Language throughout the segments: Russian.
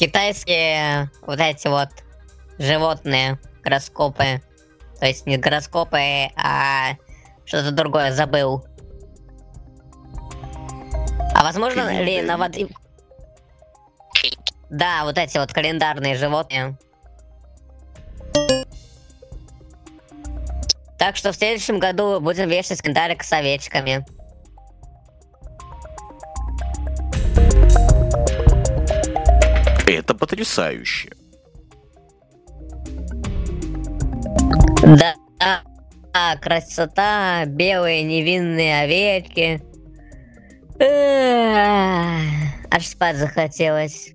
Китайские вот эти вот животные, гороскопы. То есть не гороскопы, а что-то другое, забыл. А возможно ли на воде... Да, вот эти вот календарные животные. Так что в следующем году будем вешать календарик с овечками. Это потрясающе. Да, красота, белые невинные овечки. Аж спать захотелось.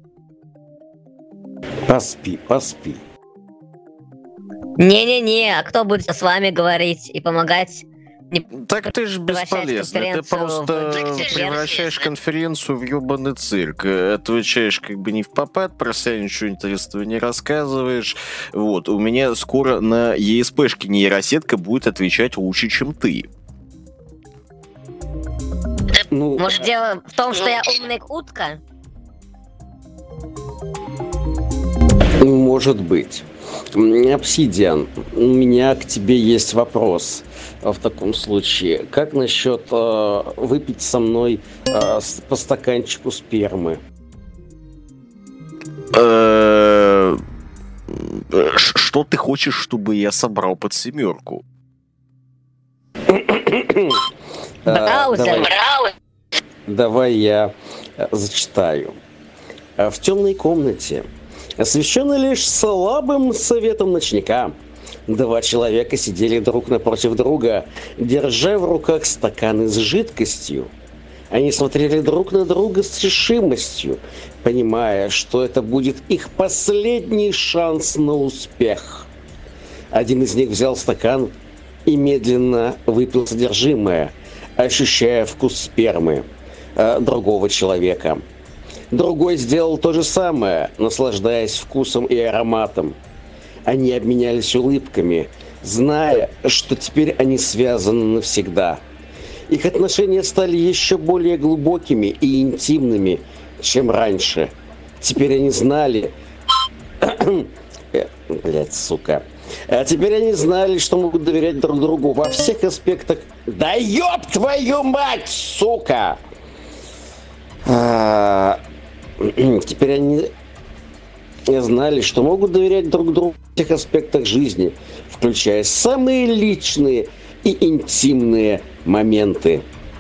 Поспи. Не-не-не, а кто будет с вами говорить и помогать? Так ты же бесполезный. Ты просто превращаешь конференцию в ёбаный цирк. Отвечаешь как бы не в попад, про себя ничего интересного не рассказываешь. Вот. У меня скоро на ЕСПшке нейросетка будет отвечать лучше, чем ты. Может, дело в том, что я умная утка? Может быть. Обсидиан, у меня к тебе есть вопрос в таком случае. Как насчет выпить со мной по стаканчику спермы? Что ты хочешь, чтобы я собрал под семерку? Давай я зачитаю. В темной комнате, освещенной лишь слабым светом ночника, два человека сидели друг напротив друга, держа в руках стаканы с жидкостью. Они смотрели друг на друга с решимостью, понимая, что это будет их последний шанс на успех. Один из них взял стакан и медленно выпил содержимое, ощущая вкус спермы другого человека. Другой сделал то же самое, наслаждаясь вкусом и ароматом. Они обменялись улыбками, зная, что теперь они связаны навсегда. Их отношения стали еще более глубокими и интимными, чем раньше. Теперь они знали... Блять, сука. Теперь они знали, что могут доверять друг другу во всех аспектах. Да ёб твою мать, сука! Теперь они знали, что могут доверять друг другу в всех аспектах жизни, включая самые личные и интимные моменты.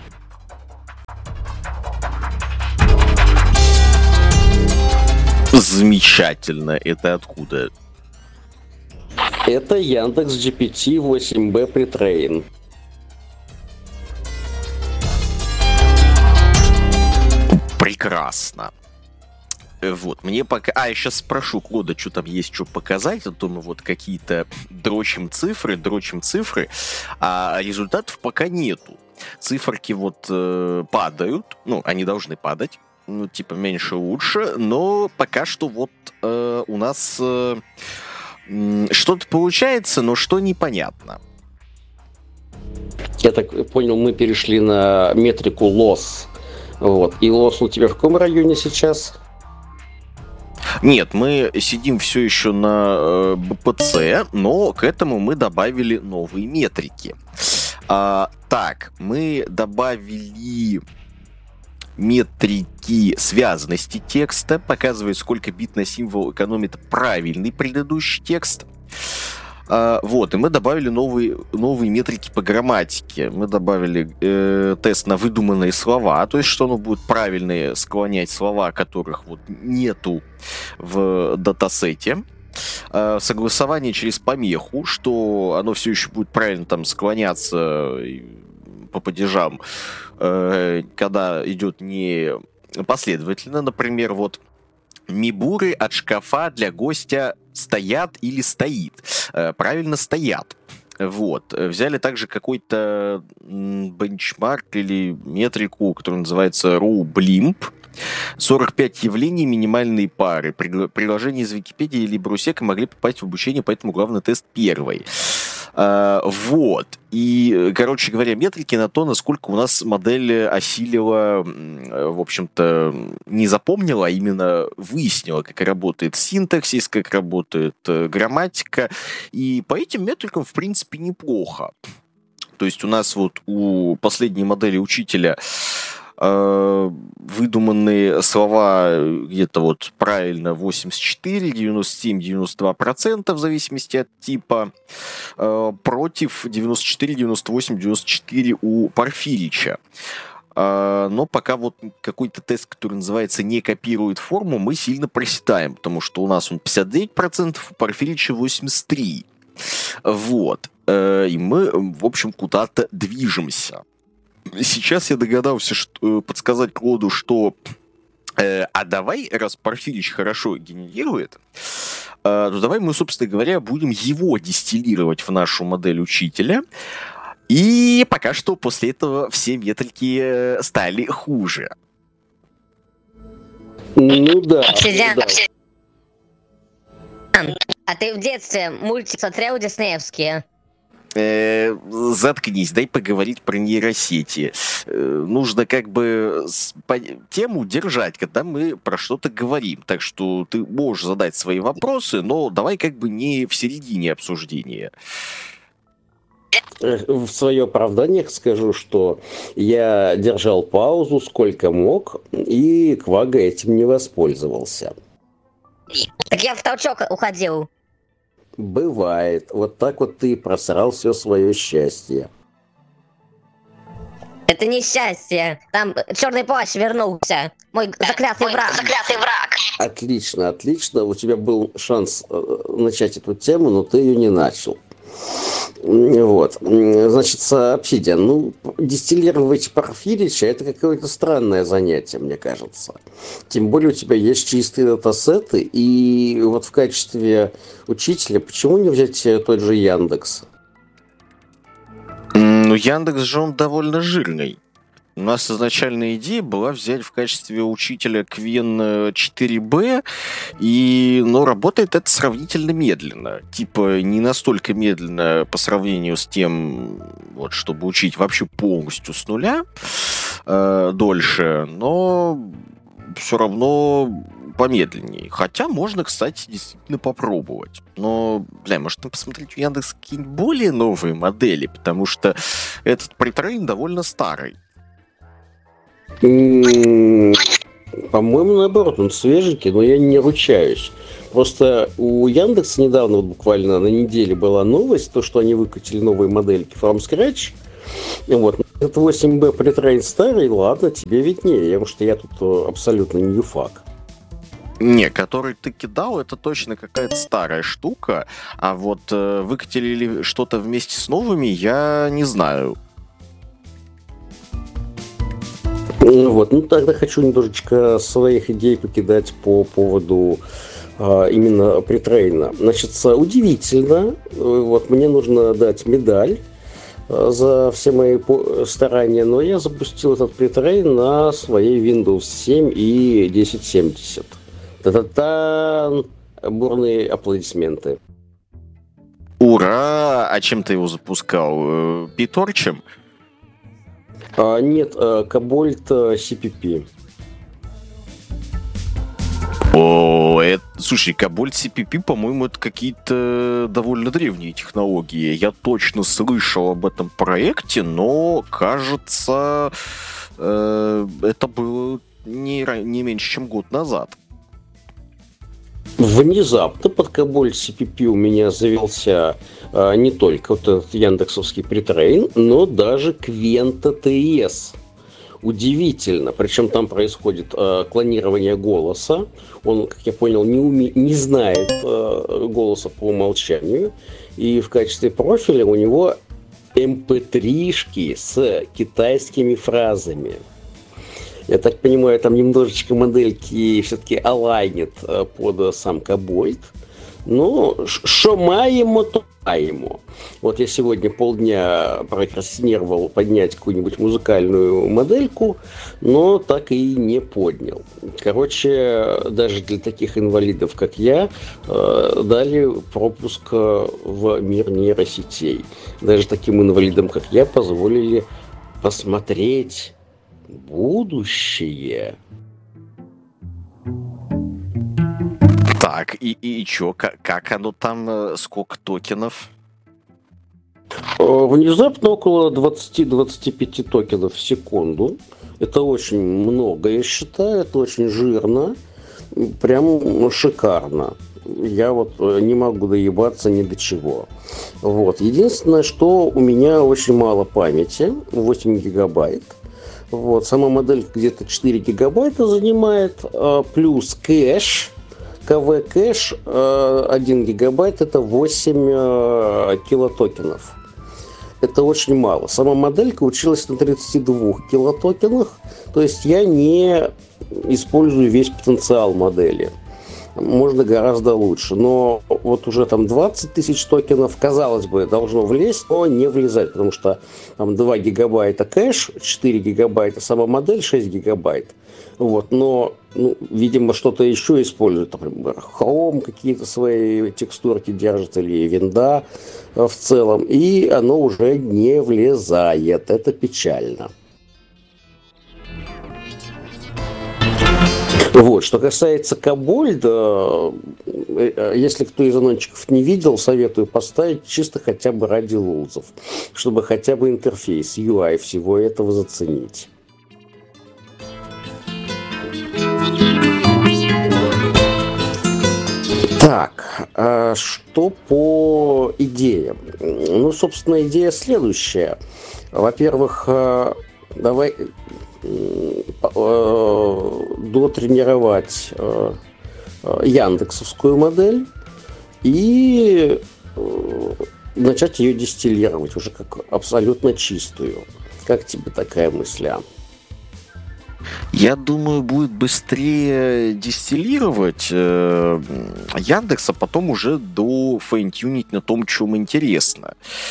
Замечательно. Это откуда? Это Яндекс.GPT 8B Pretrain. Прекрасно. Вот, мне пока... я сейчас спрошу Клода, что там есть, что показать, а то мы вот какие-то дрочим цифры, а результатов пока нету. Циферки вот падают, они должны падать, типа меньше лучше, но пока что вот у нас что-то получается, но что непонятно. Я так понял, мы перешли на метрику loss. Вот. И loss у тебя в каком районе сейчас? Нет, мы сидим все еще на БПЦ, но к этому мы добавили новые метрики. Так, мы добавили метрики связанности текста, показывает, сколько бит на символ экономит правильный предыдущий текст. Вот, и мы добавили новые метрики по грамматике. Мы добавили тест на выдуманные слова, то есть, что оно будет правильно склонять слова, которых вот нету в датасете. Согласование через помеху, что оно все еще будет правильно там склоняться по падежам, когда идет не последовательно. Например, вот мибуры от шкафа для гостя стоят или стоит. Правильно, стоят. Вот. Взяли также какой-то бенчмарк или метрику, которая называется RuBlimp. 45 явлений, минимальные пары. Приложения из Википедии или Брусека могли попасть в обучение, поэтому главный тест первый. Вот. И, короче говоря, метрики на то, насколько у нас модель осилила, в общем-то, не запомнила, а именно выяснила, как работает синтаксис, как работает грамматика. И по этим метрикам, в принципе, неплохо. То есть у нас вот у последней модели учителя выдуманные слова где-то вот правильно 84, 97, 92% в зависимости от типа, против 94, 98, 94 у Порфирича. Но пока вот какой-то тест, который называется «не копирует форму», мы сильно проседаем, потому что у нас он 59%, у Порфирича 83%. Вот. И мы, в общем, куда-то движемся. Сейчас я догадался подсказать Клоду, что а давай, раз Порфирич хорошо генерирует, то давай мы, собственно говоря, будем его дистиллировать в нашу модель учителя. И пока что после этого все метрики стали хуже. Ну да. Обсидиан, да. а ты в детстве мультик смотрел диснеевские? Заткнись, дай поговорить про нейросети. Нужно как бы тему держать, когда мы про что-то говорим. Так что ты можешь задать свои вопросы, но давай как бы не в середине обсуждения. В свое оправдание скажу, что я держал паузу сколько мог, и Квага этим не воспользовался. Так я в толчок уходил. Бывает. Вот так вот ты просрал все свое счастье. Это не счастье. Там черный плащ вернулся. Мой заклятый враг. Отлично, отлично. У тебя был шанс начать эту тему, но ты ее не начал. Вот. Значит, Obsidian. Дистиллировать Порфирича — это какое-то странное занятие, мне кажется. Тем более у тебя есть чистые датасеты, и вот в качестве учителя почему не взять тот же Яндекс? Яндекс же он довольно жирный. У нас изначальная идея была взять в качестве учителя Квен 4b, и, работает это сравнительно медленно. Типа не настолько медленно по сравнению с тем, вот, чтобы учить вообще полностью с нуля дольше, но все равно помедленнее. Хотя можно, кстати, действительно попробовать. Но, может, посмотреть у Яндекса какие-нибудь более новые модели, потому что этот претрейн довольно старый. По-моему, наоборот, он свеженький, но я не ручаюсь. Просто у Яндекса недавно, буквально на неделе, была новость, то, что они выкатили новые модельки from scratch. Вот. Это 8B претрейн старый, ладно, тебе виднее, потому что я тут абсолютно ньюфак. Не, который ты кидал, это точно какая-то старая штука, а вот выкатили ли что-то вместе с новыми, я не знаю. Вот, тогда хочу немножечко своих идей покидать по поводу именно претрейна. Значит, удивительно, вот мне нужно дать медаль за все мои старания, но я запустил этот претрейн на своей Windows 7 и 1070. Та-та-та! Бурные аплодисменты. Ура! А чем ты его запускал? Питорчем? Нет, Cobalt CPP. Слушай, Cobalt CPP, по-моему, это какие-то довольно древние технологии. Я точно слышал об этом проекте, но, кажется, это было не меньше, чем год назад. Внезапно под Cobalt CPP у меня завелся не только вот этот яндексовский претрейн, но даже Квента TS. Удивительно. Причем там происходит клонирование голоса. Он, как я понял, не знает голоса по умолчанию. И в качестве профиля у него MP3-шки с китайскими фразами. Я так понимаю, там немножечко модельки все-таки алайнит под сам Cobalt. Ну, что маємо, то маємо. Вот я сегодня полдня прокрастинировал поднять какую-нибудь музыкальную модельку, но так и не поднял. Короче, даже для таких инвалидов, как я, дали пропуск в мир нейросетей. Даже таким инвалидам, как я, позволили посмотреть будущее. Так, и чё, как оно там, сколько токенов? Внезапно около 20-25 токенов в секунду. Это очень много, я считаю, это очень жирно, прям шикарно. Я вот не могу доебаться ни до чего. Вот. Единственное, что у меня очень мало памяти, 8 гигабайт. Вот. Сама модель где-то 4 гигабайта занимает, плюс кэш, КВ-кэш 1 гигабайт, это 8 килотокенов. Это очень мало. Сама моделька училась на 32 килотокенах, то есть я не использую весь потенциал модели. Можно гораздо лучше. Но вот уже там 20 тысяч токенов, казалось бы, должно влезть, но не влезает, потому что там 2 гигабайта кэш, 4 гигабайта сама модель, 6 гигабайт. Вот, но, видимо, что-то еще используют, например, Chrome какие-то свои текстурки держит или винда в целом, и оно уже не влезает. Это печально. Вот, что касается Кобольда, если кто из анончиков не видел, советую поставить чисто хотя бы ради лулзов, чтобы хотя бы интерфейс, UI всего этого заценить. Так, что по идеям? Ну, собственно, идея следующая. Во-первых, давай дотренировать яндексовскую модель и начать ее дистиллировать уже как абсолютно чистую. Как тебе такая мысль? Я думаю, будет быстрее дистиллировать Яндекс, а потом уже дофейнтюнить на том, чем интересно.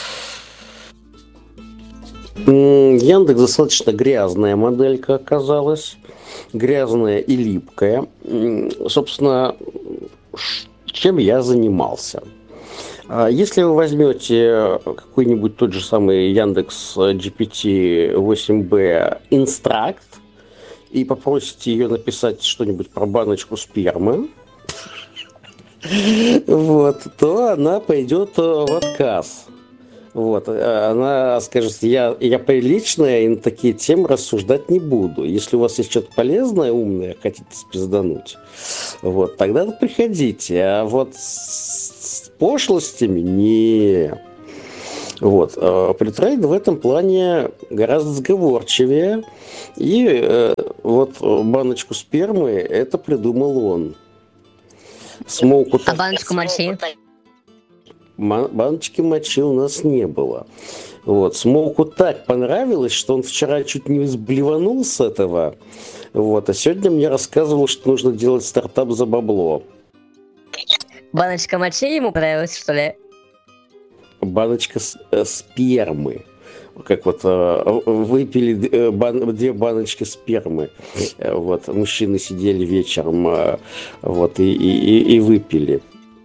Яндекс достаточно грязная моделька оказалась. Грязная и липкая. Собственно, чем я занимался? Если вы возьмете какой-нибудь тот же самый Яндекс GPT-8B Instruct и попросите ее написать что-нибудь про баночку спермы, вот, то она пойдет в отказ. Вот, она скажет, я приличная и на такие темы рассуждать не буду. Если у вас есть что-то полезное, умное, хотите спиздануть, вот, тогда приходите. А вот с пошлостями не. Вот, Притрейд в этом плане гораздо сговорчивее. И вот баночку спермы это придумал он. А баночку мочи? Баночки мочи у нас не было. Вот. Смоуку так понравилось, что он вчера чуть не взблеванул с этого. Вот. А сегодня мне рассказывал, что нужно делать стартап за бабло. Баночка мочи ему понравилась, что ли? Баночка спермы. Как вот выпили две баночки спермы. Вот. Мужчины сидели вечером вот, и выпили.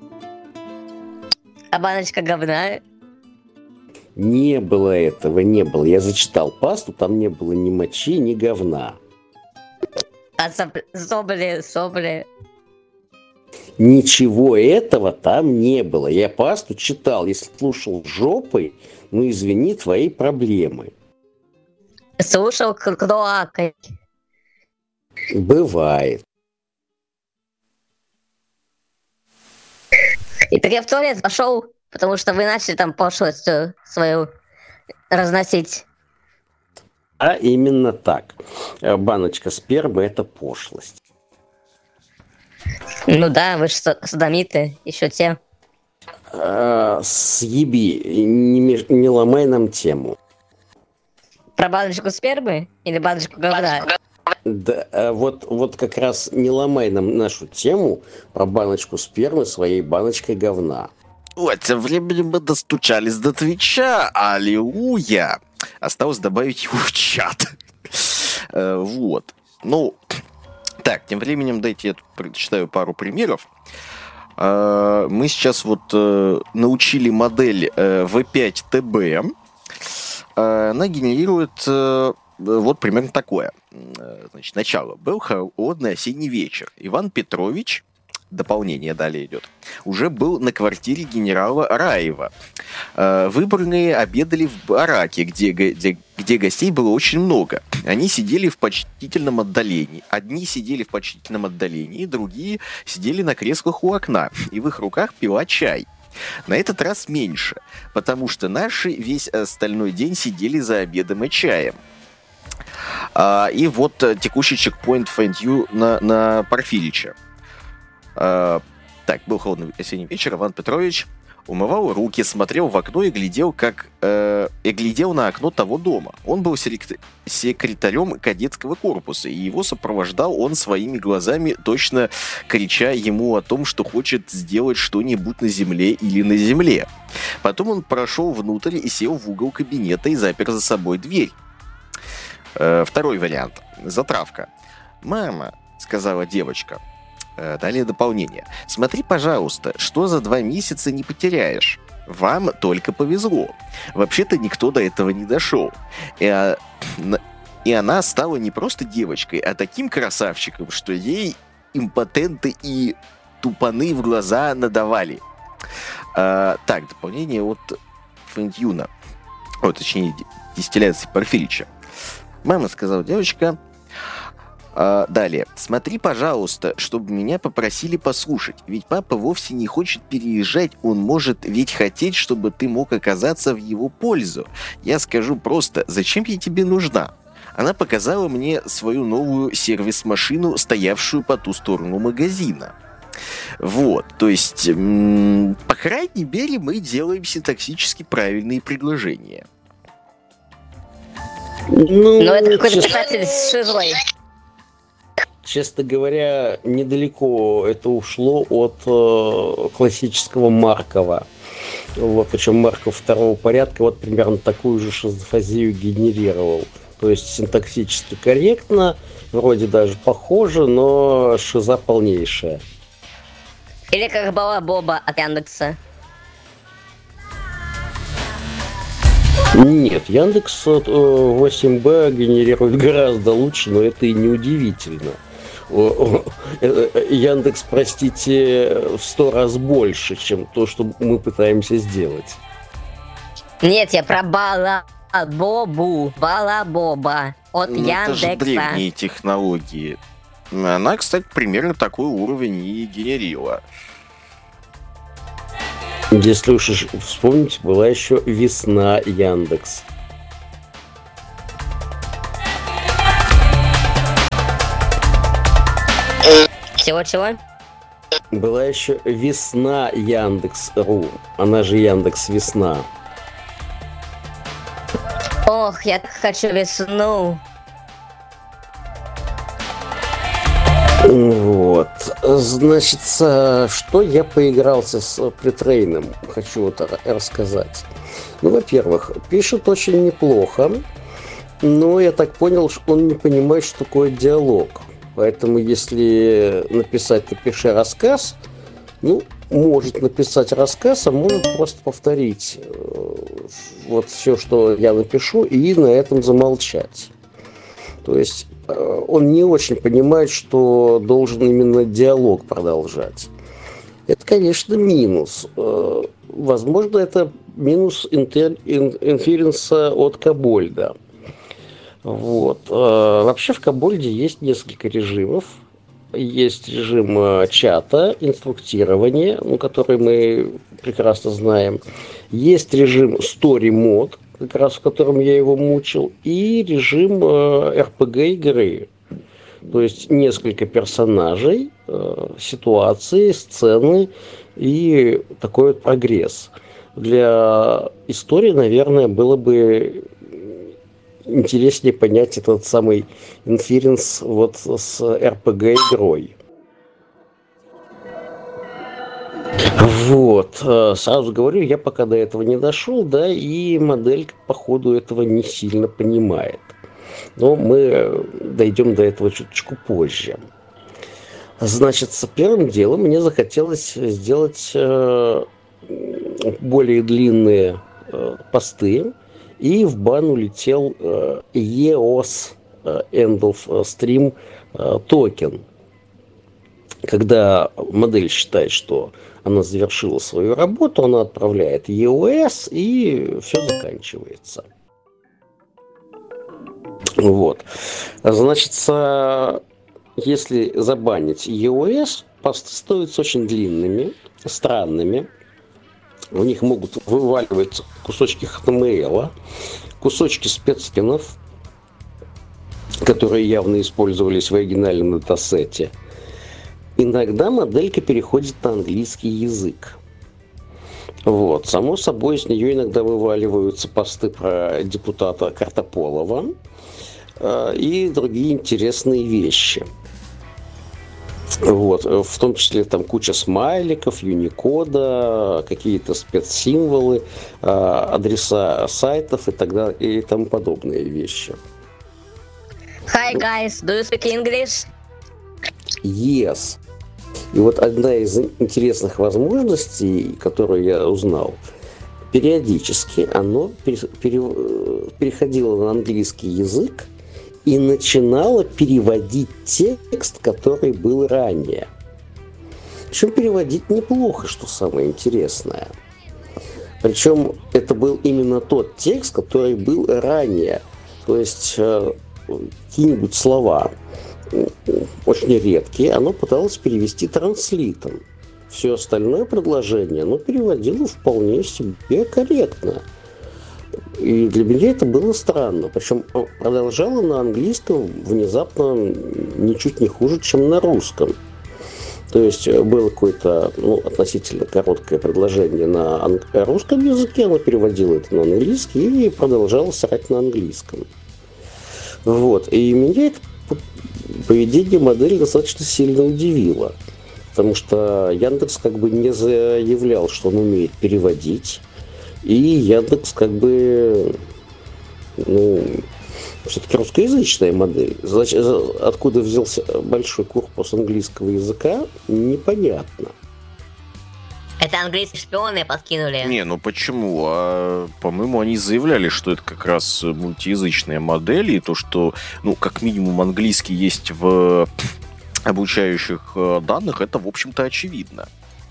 А баночка говна? Не было этого, не было. Я зачитал пасту, там не было ни мочи, ни говна. А соболи? Ничего этого там не было. Я пасту читал. Если слушал жопой, ну извини, твои проблемы. Слушал клоакой. Бывает. И так я в туалет пошел, потому что вы начали там пошлость свою разносить. А именно так. Баночка спермы – это пошлость. Ну да, вы же содомиты, еще те. Съеби, не ломай нам тему. Про баночку спермы или баночку говна? Да, вот как раз не ломай нам нашу тему про баночку спермы своей баночкой говна. Вот, тем временем мы достучались до Твича. Аллилуйя! Осталось добавить его в чат. Вот. Ну, так, тем временем дайте я прочитаю пару примеров. Мы сейчас вот научили модель V5TB. Она генерирует вот примерно такое. Значит, начало. Был холодный осенний вечер. Иван Петрович, дополнение далее идет, уже был на квартире генерала Раева. Выборные обедали в бараке, где гостей было очень много. Они сидели в почтительном отдалении. Одни сидели в почтительном отдалении, другие сидели на креслах у окна, и в их руках пила чай. На этот раз меньше, потому что наши весь остальной день сидели за обедом и чаем. И вот текущий чекпоинт Фэндью на Порфирича. Так, был холодный осенний вечер, Иван Петрович умывал руки, смотрел в окно и глядел на окно того дома. Он был секретарем кадетского корпуса, и его сопровождал он своими глазами, точно крича ему о том, что хочет сделать что-нибудь на земле или на земле. Потом он прошел внутрь и сел в угол кабинета и запер за собой дверь. Второй вариант. Затравка. «Мама», — сказала девочка. Далее дополнение. «Смотри, пожалуйста, что за 2 месяца не потеряешь. Вам только повезло. Вообще-то никто до этого не дошел. И она стала не просто девочкой, а таким красавчиком, что ей импотенты и тупаны в глаза надавали». Так, дополнение от Фэндюна. Точнее, дистилляции Порфирича. «Мама», — сказала девочка. Далее. «Смотри, пожалуйста, чтобы меня попросили послушать. Ведь папа вовсе не хочет переезжать. Он может ведь хотеть, чтобы ты мог оказаться в его пользу. Я скажу просто, зачем я тебе нужна?» Она показала мне свою новую сервис-машину, стоявшую по ту сторону магазина. Вот, то есть, по крайней мере, мы делаем синтаксически правильные предложения. Ну, это какой-то писатель с шизой. Честно говоря, недалеко это ушло от классического Маркова. Вот, причем Марков второго порядка вот примерно такую же шизофазию генерировал. То есть синтаксически корректно, вроде даже похоже, но шиза полнейшая. Или как Балабоба от Яндекса. Нет, Яндекс 8Б генерирует гораздо лучше, но это и не удивительно. Яндекс, простите, в 100 раз больше, чем то, что мы пытаемся сделать. Нет, я про Балабобу. Балабоба от Яндекса. Это же древние технологии. Она, кстати, примерно такой уровень и генерила. Если уж вспомнить, была еще весна Яндекс. Чего-чего? Была еще весна Яндекс.ру. Она же Яндекс Весна. Ох, я хочу весну. Вот. Значит, что я поигрался с претрейном, хочу вот рассказать. Ну, во-первых, пишет очень неплохо, но я так понял, что он не понимает, что такое диалог. Поэтому, если написать «напиши рассказ», ну, может написать рассказ, а может просто повторить вот все, что я напишу, и на этом замолчать. То есть он не очень понимает, что должен именно диалог продолжать. Это, конечно, минус. Возможно, это минус инференса от Кобольда. Вот. Вообще в Кобольде есть несколько режимов. Есть режим чата, инструктирования, который мы прекрасно знаем. Есть режим Story Mode, как раз в котором я его мучил, и режим RPG игры. То есть несколько персонажей, ситуации, сцены и такой вот прогресс. Для истории, наверное, было бы интереснее понять этот самый инференс вот с RPG-игрой. Вот, сразу говорю, я пока до этого не дошел, да, и модель по ходу этого не сильно понимает. Но мы дойдем до этого чуточку позже. Значит, первым делом мне захотелось сделать более длинные посты, и в бан улетел EOS End of Stream токен. Когда модель считает, что она завершила свою работу, она отправляет EOS, и все заканчивается. Вот. Значит, если забанить EOS, посты становятся очень длинными, странными. В них могут вываливаться кусочки HTML, кусочки спецскинов, которые явно использовались в оригинальном датасете. Иногда моделька переходит на английский язык. Вот. Само собой, из нее иногда вываливаются посты про депутата Картополова и другие интересные вещи. Вот. В том числе там куча смайликов, юникода, какие-то спецсимволы, адреса сайтов и так далее, и тому подобные вещи. Hi guys, do you speak English? Yes. И вот одна из интересных возможностей, которую я узнал, периодически оно переходило на английский язык и начинало переводить текст, который был ранее. Причем переводить неплохо, что самое интересное. Причем это был именно тот текст, который был ранее. То есть какие-нибудь слова очень редкие, оно пыталось перевести транслитом. Все остальное предложение оно переводило вполне себе корректно. И для меня это было странно. Причем продолжало на английском внезапно ничуть не хуже, чем на русском. То есть было какое-то относительно короткое предложение на русском языке, оно переводило это на английский и продолжало срать на английском. Вот. И меня это поведение модели достаточно сильно удивило. Потому что Яндекс как бы не заявлял, что он умеет переводить. И Яндекс как бы, все-таки русскоязычная модель. Значит, откуда взялся большой корпус английского языка, непонятно. Это английские шпионы подкинули. Не, ну почему? По-моему, они заявляли, что это как раз мультиязычная модель, и то, что, как минимум, английский есть в обучающих данных, это, в общем-то, очевидно.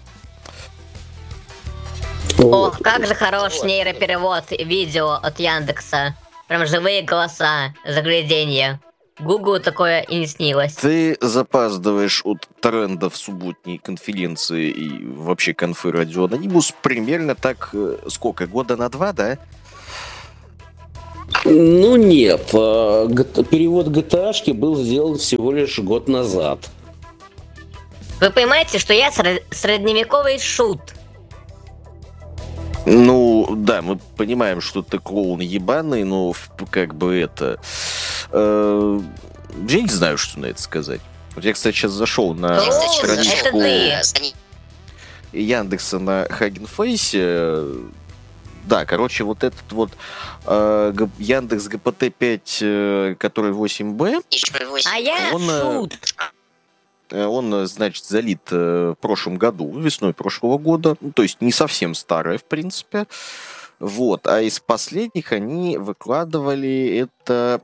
Ох, как же хорош нейроперевод видео от Яндекса. Прям живые голоса, загляденье. Гуглу такое и не снилось. Ты запаздываешь от трендов субботней конференции и вообще конфы Радио Анонимус примерно так, сколько, года на 2, да? Нет. Перевод GTA-шки был сделан всего лишь год назад. Вы понимаете, что я средневековый шут? Да, мы понимаем, что ты клоун ебаный, но как бы это... Я не знаю, что на это сказать. Вот я, кстати, сейчас зашел на страничку Яндекса на Хагенфейсе. Да, короче, вот этот вот Яндекс ГПТ-5, который 8Б, он, значит, залит в прошлом году, весной прошлого года. То есть не совсем старая, в принципе. Вот. А из последних они выкладывали это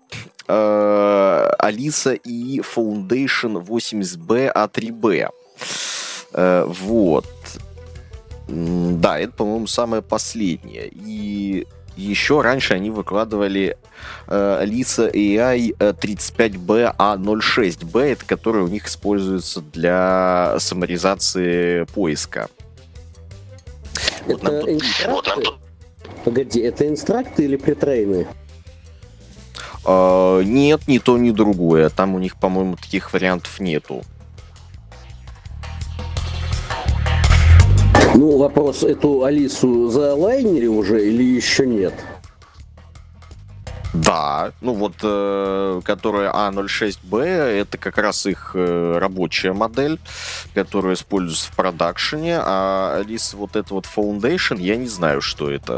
Alisa и Foundation 80B A3B. Вот. Да, это, по-моему, самое последнее. И еще раньше они выкладывали Alisa AI 35B A06B, это который у них используется для саммаризации поиска. Это инстракты? Погоди, это инстракты или претрейны? Нет, ни то, ни другое. Там у них, по-моему, таких вариантов нету. Вопрос, эту Алису залайнери уже или еще нет? Да, Да, ну вот, которая А06Б, это как раз их рабочая модель, которая используется в продакшене, а Alice вот это вот Foundation, я не знаю, что это.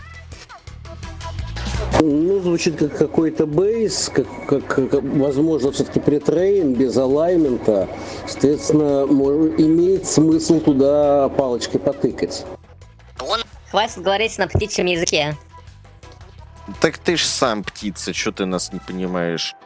Ну, звучит как какой-то бейс, как возможно, все-таки претрейн без алаймента. Соответственно, имеет смысл туда палочкой потыкать. Хватит говорить на птичьем языке. Так ты ж сам птица, что ты нас не понимаешь?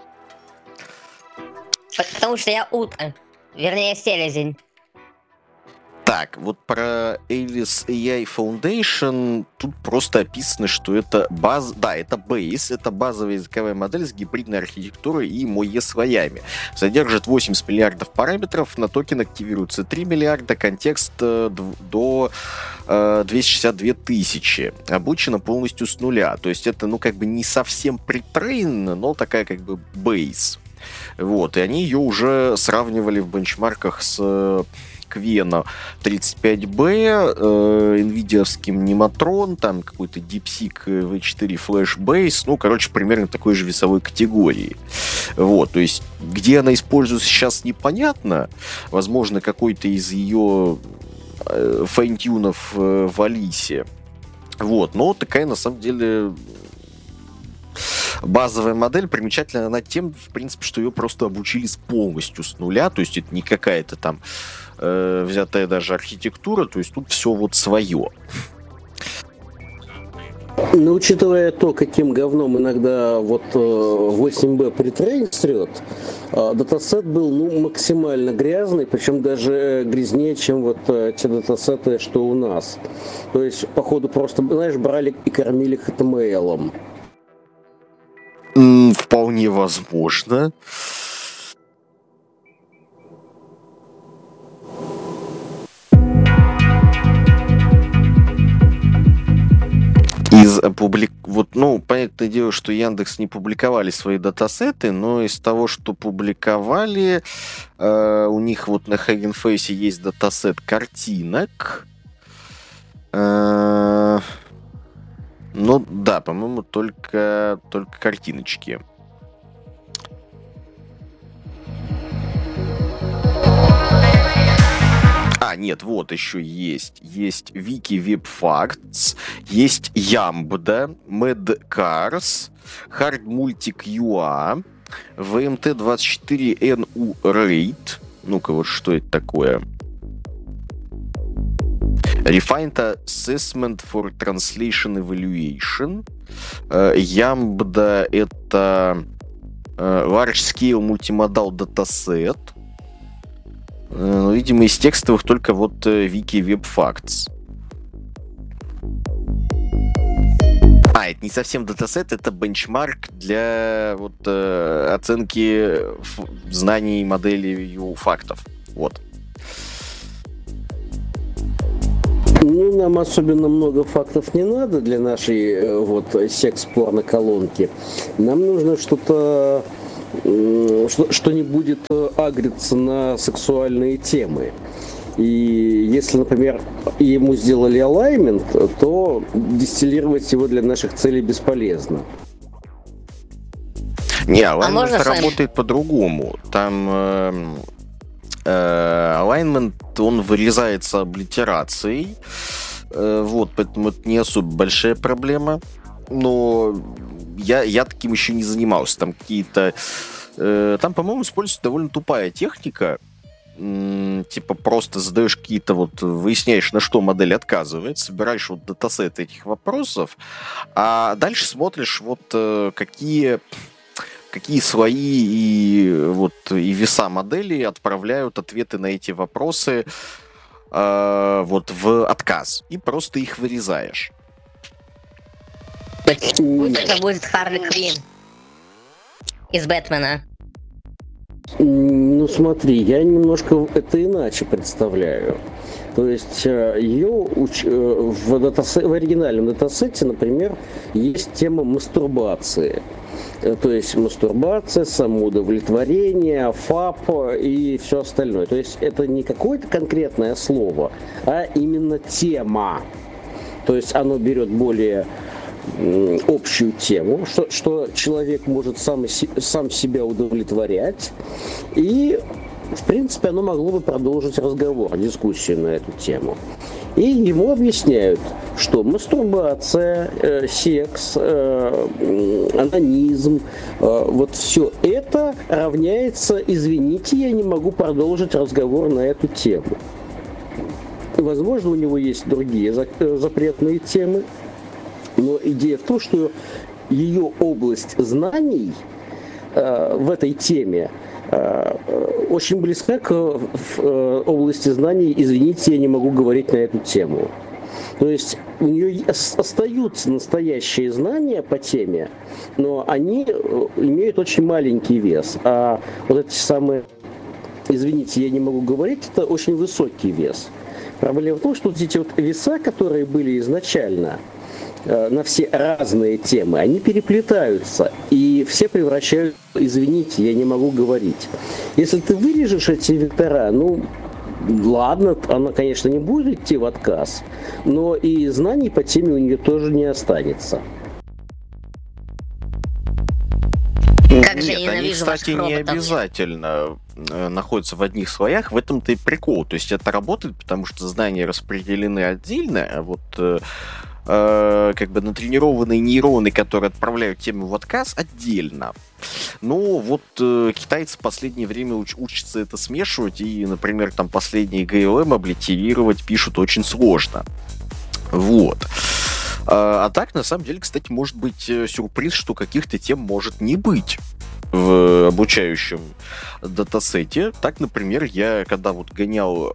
Потому что я утка. Вернее, селезень. Так, вот про Alice AI Foundation тут просто описано, что это это Base, это базовая языковая модель с гибридной архитектурой и MoE слоями. Содержит 80 миллиардов параметров, на токен активируется 3 миллиарда, контекст до 262 тысячи. Обучена полностью с нуля. То есть это, ну, как бы не совсем претрейн, но такая как бы Base. Вот, и они ее уже сравнивали в бенчмарках с Quena 35B, NVIDIA-вским Nematron, там какой-то DeepSeek V4 Flashbase, ну, короче, примерно такой же весовой категории. Вот, то есть, где она используется сейчас, непонятно. Возможно, какой-то из ее файн-тюнов в Alice. Вот, но такая, на самом деле, базовая модель. Примечательна она тем, в принципе, что ее просто обучили полностью с нуля, то есть это не какая-то там взятая даже архитектура, то есть тут все вот свое. Но учитывая то, каким говном иногда вот 8B претрейн срет, датасет был, ну, максимально грязный, причем даже грязнее, чем вот те датасеты, что у нас. То есть, походу, просто, знаешь, брали и кормили HTML-ом. Вполне возможно. Вот, ну, понятное дело, что Яндекс не публиковали свои датасеты, но из того, что публиковали, у них вот на Hugging Face есть датасет картинок. Ну да, по-моему, только картиночки. Нет, вот еще есть. Есть Wiki Web Facts, есть Yambda, Medcars, Hard Multic UA, VMT24NU RAID. Ну-ка, вот что это такое? Refined Assessment for Translation Evaluation. Yambda — это Large Scale Multimodal Dataset. Видимо, из текстовых только вот Wiki Web Facts. Это не совсем датасет, это бенчмарк для вот оценки знаний моделей фактов. Вот. Ну, нам особенно много фактов не надо для нашей вот секс-порно-колонки. Нам нужно что-то, что не будет агриться на сексуальные темы. И если, например, ему сделали алаймент, то дистиллировать его для наших целей бесполезно. Не, алаймент работает по-другому. Там алайнмент, он вырезается облитерацией. Вот, поэтому это не особо большая проблема. Но я таким еще не занимался. Там какие-то... Там, по-моему, используется довольно тупая техника. Типа просто задаешь какие-то вот... Выясняешь, на что модель отказывает, собираешь вот датасет этих вопросов, а дальше смотришь вот какие слои и веса модели отправляют ответы на эти вопросы вот в отказ. И просто их вырезаешь. Это будет Харли Квинн из Бэтмена. Ну смотри, я немножко это иначе представляю. То есть ее в оригинальном датасете, например, есть тема мастурбации. То есть мастурбация, самоудовлетворение, ФАП и все остальное. То есть это не какое-то конкретное слово, а именно тема. То есть оно берет более общую тему, что человек может сам себя удовлетворять, и, в принципе, оно могло бы продолжить разговор, дискуссию на эту тему. И ему объясняют, что мастурбация, секс, анонизм, вот все это равняется, извините, я не могу продолжить разговор на эту тему. Возможно, у него есть другие запретные темы, но идея в том, что ее область знаний в этой теме очень близка к области знаний, извините, я не могу говорить на эту тему. То есть у нее остаются настоящие знания по теме, но они имеют очень маленький вес. А вот эти самые, извините, я не могу говорить, это очень высокий вес. Проблема в том, что вот эти вот веса, которые были изначально на все разные темы, они переплетаются, и все превращают, извините, я не могу говорить. Если ты вырежешь эти вектора, ну, ладно, она, конечно, не будет идти в отказ, но и знаний по теме у нее тоже не останется. Как же Нет, они, кстати, не обязательно находятся в одних слоях, в этом-то и прикол. То есть это работает, потому что знания распределены отдельно, а вот как бы натренированные нейроны, которые отправляют тему в отказ, отдельно. Но вот китайцы в последнее время учатся это смешивать, и, например, там последний ГЛМ облитерировать пишут очень сложно. Вот. А так, на самом деле, кстати, может быть сюрприз, что каких-то тем может не быть в обучающем датасете. Так, например, я когда вот гонял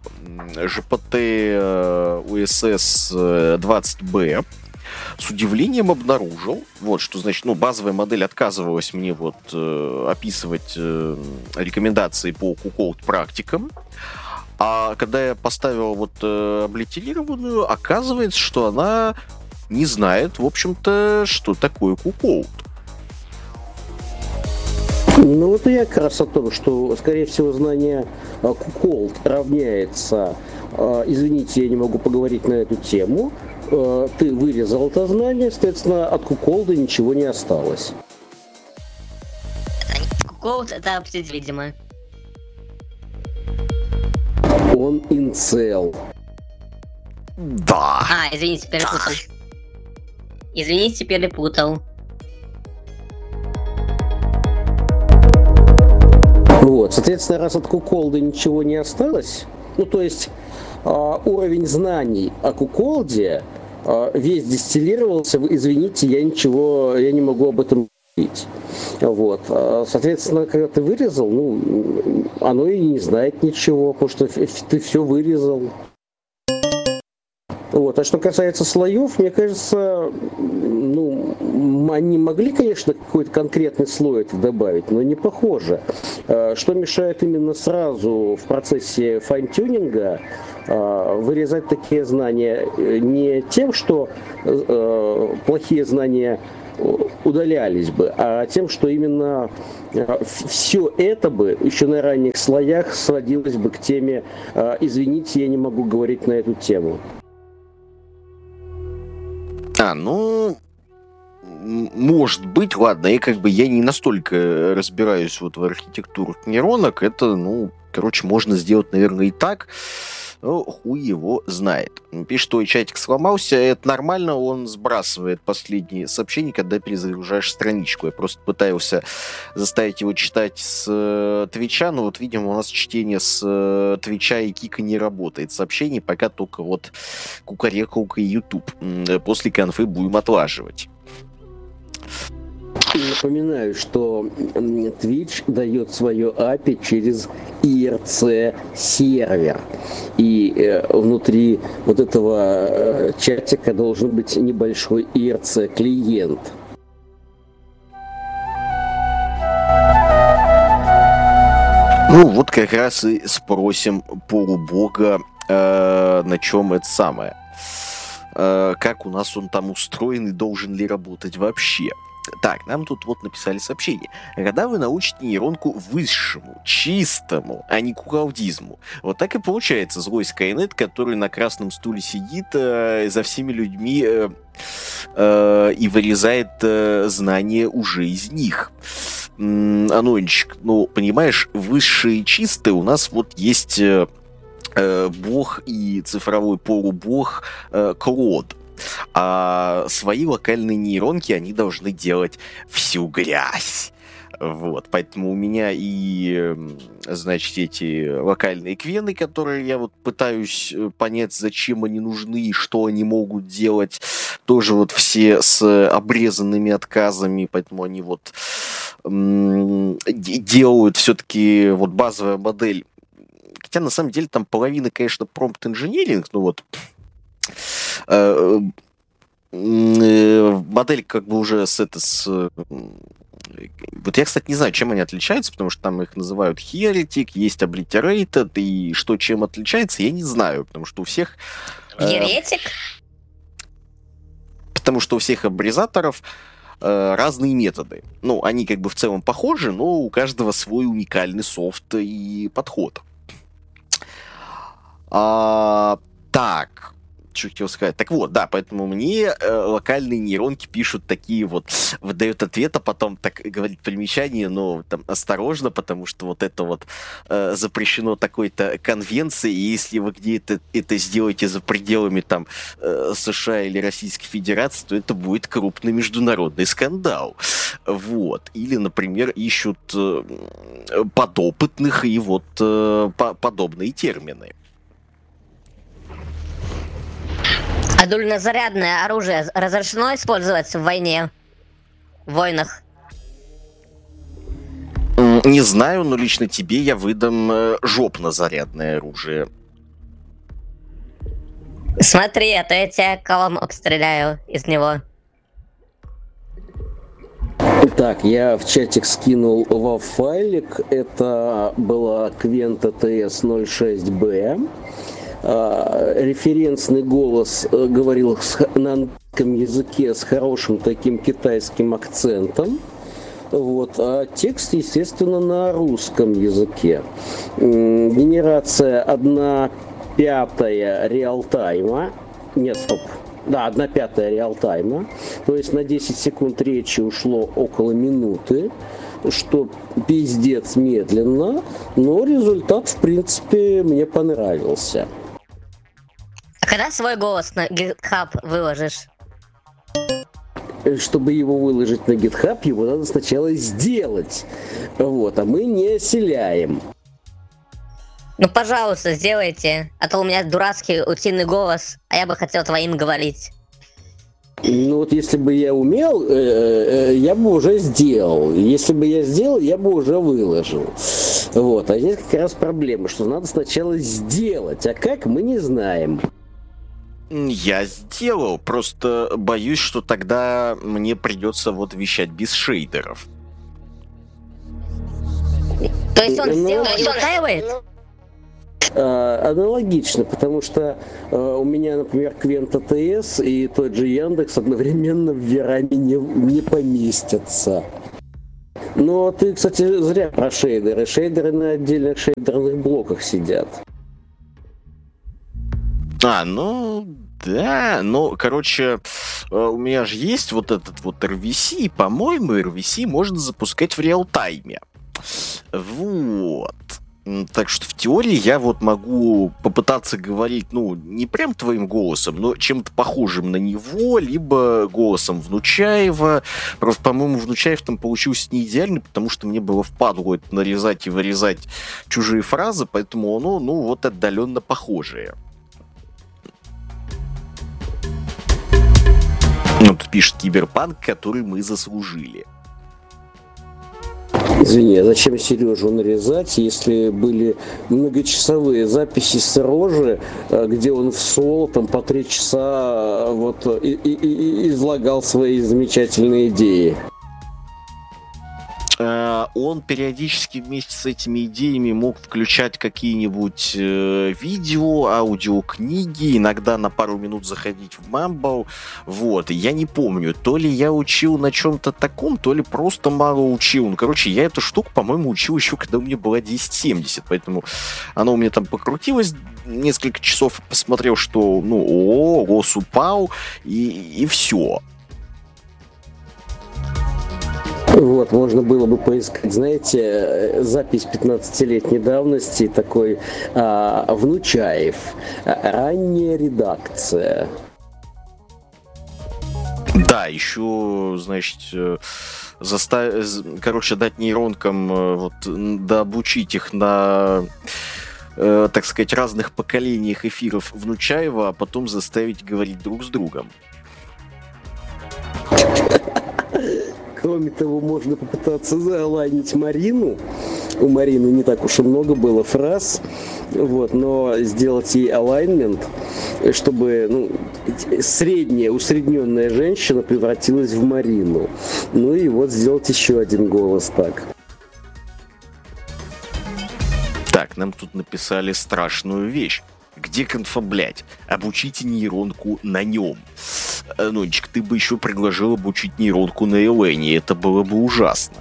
GPT USS 20B, с удивлением обнаружил, вот, что, значит, ну, базовая модель отказывалась мне вот описывать рекомендации по Kuckold практикам, а когда я поставил вот облитерированную, оказывается, что она не знает, в общем-то, что такое Kuckold. Ну вот я как раз о том, что, скорее всего, знание Kuckold равняется, извините, я не могу поговорить на эту тему, ты вырезал это знание, соответственно, от Kuckold ничего не осталось. Kuckold — это обсудить, видимо. Он инцел. Да. Извините, перепутал. Извините, перепутал. Вот, соответственно, раз от Kuckold ничего не осталось, ну, то есть уровень знаний о Kuckold весь дистиллировался, извините, я не могу об этом говорить. Вот, соответственно, когда ты вырезал, ну, оно и не знает ничего, потому что ты все вырезал. Вот. А что касается слоев, мне кажется, ну, они могли, конечно, какой-то конкретный слой это добавить, но не похоже. Что мешает именно сразу в процессе файн-тюнинга вырезать такие знания не тем, что плохие знания удалялись бы, а тем, что именно все это бы еще на ранних слоях сводилось бы к теме «извините, я не могу говорить на эту тему». Ну, может быть, ладно, я не настолько разбираюсь вот в архитектурах нейронок, это, ну, короче, можно сделать, наверное, и так, но хуй его знает. Пишет, что чатик сломался, это нормально, он сбрасывает последние сообщения, когда перезагружаешь страничку. Я просто пытался заставить его читать с Твича, но вот, видимо, у нас чтение с Твича и Кика не работает. Сообщений пока только вот Кукарекалка и YouTube. После конфы будем отлаживать. Напоминаю, что Twitch дает свое API через IRC сервер. И внутри вот этого чатика должен быть небольшой IRC клиент. Ну, вот как раз и спросим полубога, на чем это самое. Как у нас он там устроен и должен ли работать вообще. Так, нам тут вот написали сообщение. Когда вы научите нейронку высшему, чистому, а не куколдизму? Вот так и получается злой Скайнет, который на красном стуле сидит за всеми людьми и вырезает знания уже из них. Анончик, ну, понимаешь, высшие и чистые у нас вот есть бог и цифровой полубог Клод. А свои локальные нейронки, они должны делать всю грязь. Вот, поэтому у меня и, значит, эти локальные квены, которые я вот пытаюсь понять, зачем они нужны и что они могут делать, тоже вот все с обрезанными отказами, поэтому они вот делают все-таки вот базовая модель. Хотя на самом деле там половина, конечно, промпт-инженеринг, ну вот модель как бы уже вот я, кстати, не знаю, чем они отличаются, потому что там их называют Heretic, есть Obliterated, и что чем отличается, я не знаю, потому что у всех... Еретик? Потому что у всех абризаторов разные методы. Ну, они как бы в целом похожи, но у каждого свой уникальный софт и подход. Так, что хотел сказать. Так вот, да, поэтому мне локальные нейронки пишут такие вот, выдают ответ, а потом так говорит примечание, но там осторожно, потому что вот это вот запрещено такой-то конвенцией, и если вы где-то это сделаете за пределами там США или Российской Федерации, то это будет крупный международный скандал. Вот. Или, например, ищут подопытных и вот подобные термины. А дульнозарядное оружие разрешено использовать в войне? В войнах? Не знаю, но лично тебе я выдам жопно-зарядное оружие. Смотри, а то я тебя колом обстреляю из него. Так, я в чатик скинул WAV-файлик. Это была Квента TS-06B. Референсный голос говорил на английском языке с хорошим таким китайским акцентом. Вот. А текст, естественно, на русском языке. Генерация 1/5 реалтайма. Нет, стоп. Да, 1/5 реалтайма. То есть на 10 секунд речи ушло около минуты, что пиздец медленно, но результат, в принципе, мне понравился. А когда свой голос на GitHub выложишь? Чтобы его выложить на GitHub, его надо сначала сделать. Вот, а мы не оселяем. Ну, пожалуйста, сделайте. А то у меня дурацкий утиный голос, а я бы хотел твоим говорить. Ну вот если бы я умел, я бы уже сделал. Если бы я сделал, я бы уже выложил. Вот, а здесь как раз проблема, что надо сначала сделать, а как, мы не знаем. Я сделал, просто боюсь, что тогда мне придется вот вещать без шейдеров. То есть он сделал, и устраивает? Аналогично, потому что у меня, например, Квента ТС и тот же Яндекс одновременно в Вераме не поместятся. Но ты, кстати, зря про шейдеры. Шейдеры на отдельных шейдерных блоках сидят. Ну да, ну, короче, у меня же есть вот этот вот RVC, и, по-моему, RVC можно запускать в реал-тайме. Вот. Так что в теории я вот могу попытаться говорить, ну, не прям твоим голосом, но чем-то похожим на него, либо голосом Внучаева. Просто, по-моему, Внучаев там получился не идеальный, потому что мне было впадло это нарезать и вырезать чужие фразы, поэтому оно, ну, вот отдаленно похожее. Ну, тут пишет Киберпанк, который мы заслужили. Извини, а зачем Сережу нарезать, если были многочасовые записи с рожи, где он в соло там по 3 часа вот и излагал свои замечательные идеи? Он периодически вместе с этими идеями мог включать какие-нибудь видео, аудиокниги, иногда на пару минут заходить в Mumble. Вот, я не помню, то ли я учил на чем-то таком, то ли просто мало учил. Ну, короче, я эту штуку, по-моему, учил еще, когда у меня была 1070, поэтому оно у меня там покрутилось несколько часов, посмотрел, что, рос упал, и все. Вот, можно было бы поискать, знаете, запись 15-летней давности, такой Внучаев, ранняя редакция. Да, еще, значит, дать нейронкам, дообучить их на, так сказать, разных поколениях эфиров Внучаева, а потом заставить говорить друг с другом. Кроме того, можно попытаться заолайнить Марину. У Марины не так уж и много было фраз, но сделать ей алайнмент, чтобы средняя, усредненная женщина превратилась в Марину. И сделать еще один голос так. Так, нам тут написали страшную вещь. Где конфа, блядь? Обучите нейронку на нем. Нончик, ты бы еще предложил обучить нейронку на Элене. Это было бы ужасно.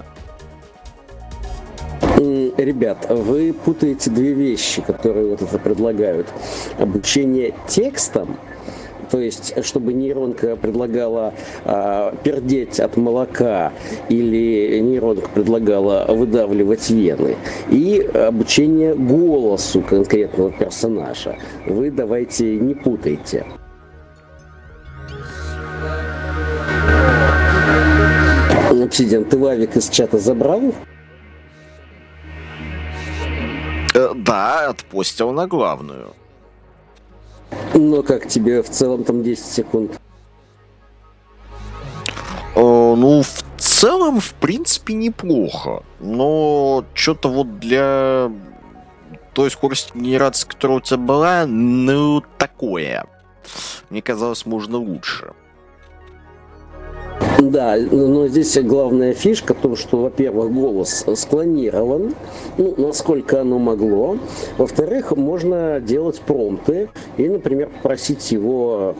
Ребят, вы путаете две вещи, которые это предлагают. Обучение текстом, то есть, чтобы нейронка предлагала пердеть от молока или нейронка предлагала выдавливать вены, и обучение голосу конкретного персонажа. Вы давайте не путайте. Обсидиан, ты Вавик из чата забрал? Да, отпустил на главную. Как тебе в целом там 10 секунд? В целом, в принципе, неплохо. Но что-то для той скорости генерации, которая у тебя была, такое. Мне казалось, можно лучше. Да, но здесь главная фишка в том, что, во-первых, голос склонирован, насколько оно могло. Во-вторых, можно делать промпты и, например, попросить его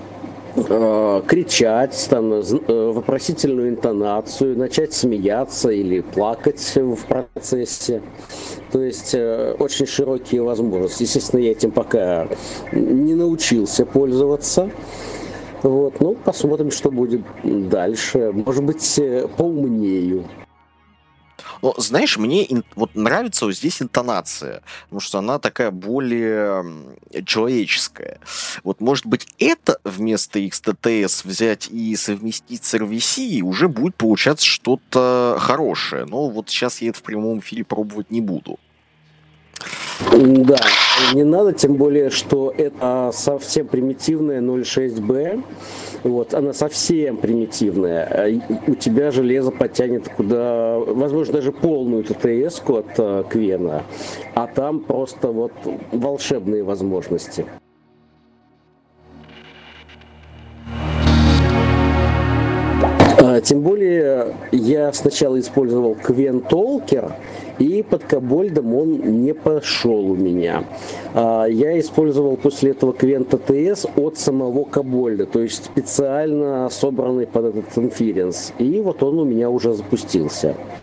кричать, вопросительную интонацию, начать смеяться или плакать в процессе. То есть очень широкие возможности. Естественно, я этим пока не научился пользоваться. Посмотрим, что будет дальше. Может быть, поумнею. Знаешь, мне нравится здесь интонация, потому что она такая более человеческая. Может быть, это вместо XTTS взять и совместить с RVC, и уже будет получаться что-то хорошее. Но сейчас я это в прямом эфире пробовать не буду. Да, не надо, тем более, что это совсем примитивная 0.6b. Она совсем примитивная. У тебя железо потянет куда, возможно, даже полную ТТС-ку от Квена, а там просто волшебные возможности. Тем более, я сначала использовал Квен Толкер, и под Кобольдом он не пошел у меня. Я использовал после этого Квен ТТС от самого Кобольда, то есть специально собранный под этот инференс. И он у меня уже запустился.